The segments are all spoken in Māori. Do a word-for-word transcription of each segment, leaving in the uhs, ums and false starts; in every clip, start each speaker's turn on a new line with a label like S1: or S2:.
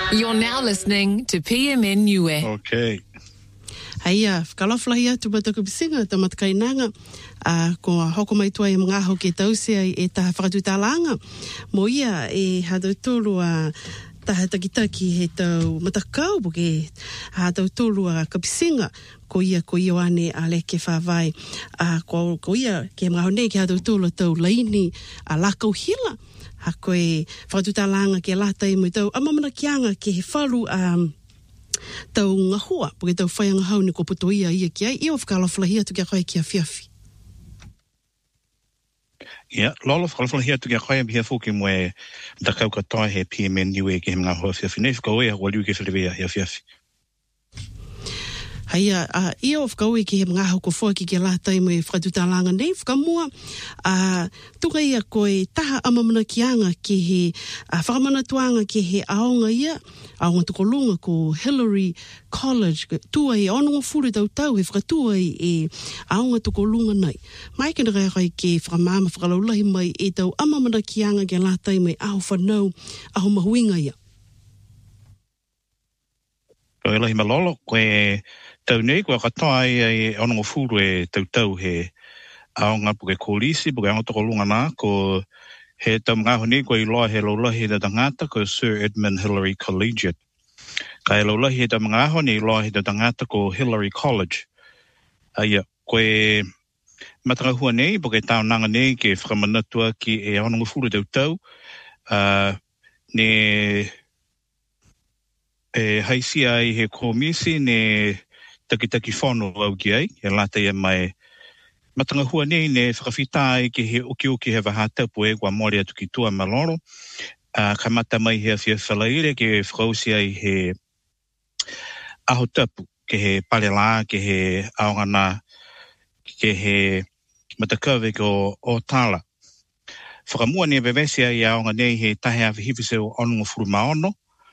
S1: You're now listening to P M N Niue.
S2: Okay.
S3: Haia, whakalawhalahi atu mataku pisinga ta matakainanga uh, ko hoko mai tua e mga aho ke tausia e taha whakatutalanga. Mo ia e hadau tolu a taha takitaki he tau matakau buke hadau tolu a kapisinga ko ia ko ia wane a leke whawai. Uh, ko, ko ia ke mga honei ke hadau tolu tau laini a lakau hila. Ha koe whakatutalanga ke lata i mo tau amamana kianga ke he whalu um, tau ngahua, porque tau whai ngahau ni ko puto ia ia ki ai, ia whakalawhalahi atu kia koe kia whiawhi.
S2: Ia, lolo whakalawhalahi atu kia koe bia fuki moe takau katoa he P M N Niue ke he mga hoa whiawhi. Nei whakau ea waliu ke whilewea hea whiawhi.
S3: Haia, uh, ia o whakau e ki he mga hau ko whua ki ke lātai mo e whakatutalanga nei, whakamua, uh, tuka ia koe taha amamana kianga ki he uh, whakamanatuanga ki he aonga ia, aonga tukolunga ko Hillary College, tua e ononga furu tau tau he whakatua e aonga tukolunga nei. Mai kena rai rai ke whakamama whakalaulahi mai e tau amamana kianga ke lātai mo e aho whanau, aho mahuinga ia.
S2: Koe lahi malolo, koe tau nei, koe katoa e ononga furu e tau tau he aonga puke kōlisi, puke aonga toko lunga nā, ko he tau mga honi, koe i loa he laulahi da tangata, ko Sir Edmund Hillary Collegiate. Ka he laulahi he tau mga honi, i loa he da tangata ko Hillary College. Aia, koe matanga hua nei, puke tau nanga nei, ke whakamanatua ki e ononga furu tau tau, uh, ne e haisi ai he komisi ne takitaki whono au ki ai, e lata ia mai matanga hua nei ne whakawhita ai ki he uki uki he wahatapu e kua mori atu ki tua maloro. Uh, ka mata mai he awhia whalaire ke whakausi ai he aho tapu, ke he parela, ke he aongana, ke he matakawe ko o tala. Whakamua ne vevesi ai aonga nei he tahe a whihiwise o onunga furu maono.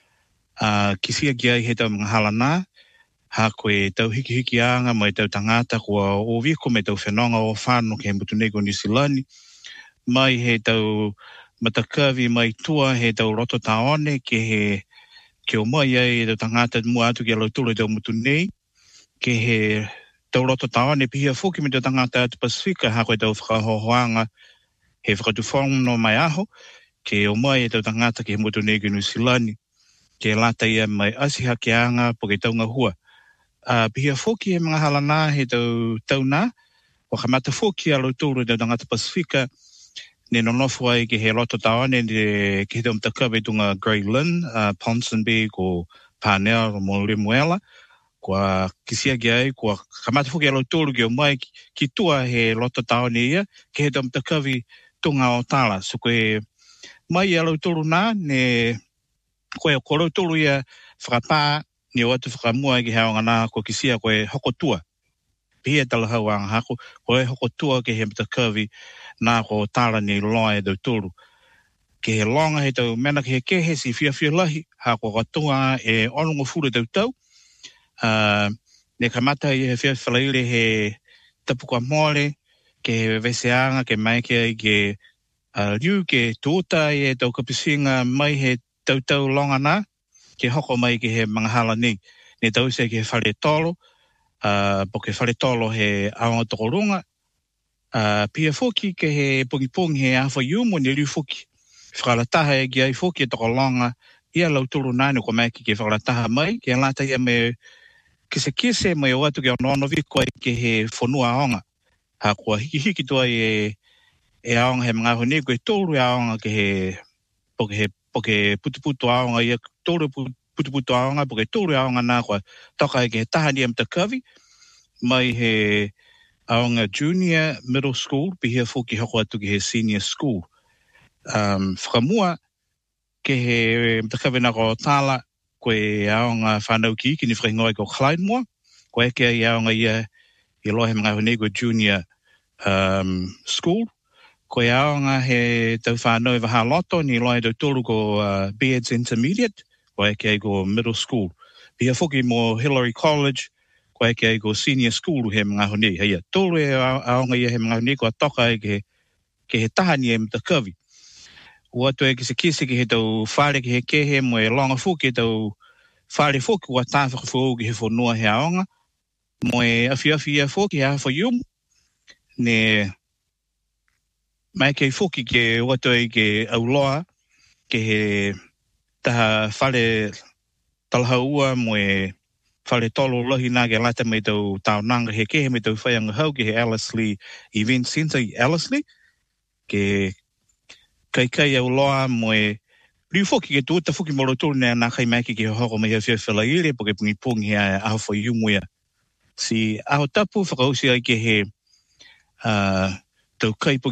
S2: Uh, kisia ki ai he tau mga halana, ha koe tau hiki hiki anga mai tau tangata kua o viko me tau whenonga o whāno ke he mutunego New Zealand, mai he tau matakawi mai tua he tau roto taone ke he ke o mai ai tau tangata mua atu ki alau tūle tau mutunei, ke he tau roto taone pihia fuki me tau tangata atu Pasifika ha koe tau whakahohoanga he whakatuwhono mai aho, ke o mai tau tangata ke he mutunego New Zealand, ke lata ia mai asiha ke anga po ke taunga hua. Uh, pihia foki e mga halana he tau tauna, o kamata foki alo tūru tau tangata Pasifika, ne nonofu ai ke he loto taone ne ke he tau mtakawe tunga Grey Lynn, uh, Ponsonby, ko Parnell, mo Lemuela, kua kisia ki ai, kua kamata foki alo tūru ke o mai ki, ki tua he loto taone ia, ke he tau mtakawe tunga o tala. So koe mai alo tūru nā, ne koe o koro tolu ia whakapā ni o atu whakamua ki haonga nā ko kisia koe hokotua. Pia tala hau anga hako, koe hokotua ke he matakawi nā ko tāla ni loa e tau tolu. Ke he longa he tau mena ke he kehe si fia fia lahi, ha ko katoa e onunga furu tau tau. Uh, ne kamata i he fia whalaile he tapuka mole, ke he veseanga, ke mai ke ai ke uh, liu ke tūta e tau kapisinga mai he tau tau longa nā, ke hoko mai ke he mga hala ni. Ne tau se ke he whare tolo, uh, po ke whare tolo he aonga toko runga, uh, pia fuki ke he pungipungi he awha iumo ni liu fuki. Whakalataha e ki ai fuki e toko longa, ia lau turu nāne ko mai ki ke whakalataha mai, ke lata ia me kise kise mai o atu ke ono viko ai ke he whanua aonga. Ha kua hiki hiki tua e, e aonga he mga honi, koe tōru e aonga ke he, po ke he poke putuputu aonga ia tōru putuputu aonga, poke tōru aonga nā kua toka e ke he tahani am takawi, mai he aonga junior middle school, pihia fuki hoko atu ke he senior school. Um, whakamua ke he mtakawi nā ko tāla, koe aonga whanau ki, ki ni whaingoa ko Clydemore, koe eke ai aonga ia i lohe mga hone ko junior um, school, koe aonga he tau whanau e waha loto, ni loa e tau tolu ko uh, Beards Intermediate, koe eke ai ko middle school. Pia fuki mo Hillary College, koe eke ai ko senior school he mga honi. Heia, tolu e aonga ia he mga honi, koe toka e ke, ke he tahani e mtakawi. ua to e ki se kisi ki he tau whare ki he kehe mo e longa fu ki tau whare fu ki ua tāwhaka fu ki he whanua he aonga. Mo e awhi awhi ia fu ki he awha iumu. Ne mai kei fu ki ke ua to e ke auloa ke he taha whare talahaua mo e whare tolo lohi nā ke lata me tau taonanga he kehe me tau whaianga hau ki he Ellerslie Event Centre i Ellerslie. Ke kai kai au loa mo e riu foki ke tuuta foki moro tūru nea nā kai mai ki ke hoko mai hawhia whila ire po ke pungi pungi hea aho whai iumuia. Si aho tapu whakausi ai ke he uh, tau kai